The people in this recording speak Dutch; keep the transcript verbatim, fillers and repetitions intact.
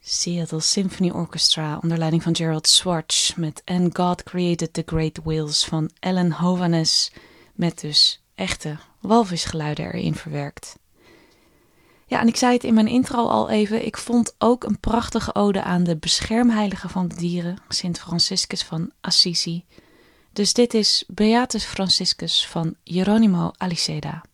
Seattle Symphony Orchestra onder leiding van Gerald Schwartz met And God Created the Great Whales van Ellen Hovanes met dus echte walvisgeluiden erin verwerkt. Ja, en ik zei het in mijn intro al even, ik vond ook een prachtige ode aan de beschermheilige van de dieren, Sint Franciscus van Assisi. Dus dit is Beatus Franciscus van Geronimo Aliceda.